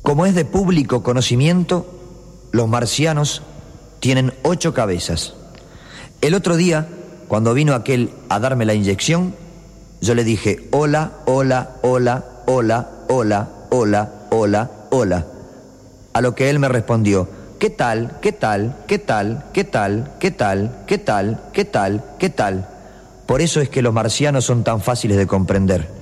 Como es de público conocimiento, los marcianos tienen 8 cabezas. El otro día, cuando vino aquel a darme la inyección, yo le dije: hola, hola, hola, hola, hola, hola, hola, hola. A lo que él me respondió: ¿qué tal? ¿Qué tal? ¿Qué tal? ¿Qué tal? ¿Qué tal? ¿Qué tal? ¿Qué tal? ¿Qué tal? Por eso es que los marcianos son tan fáciles de comprender.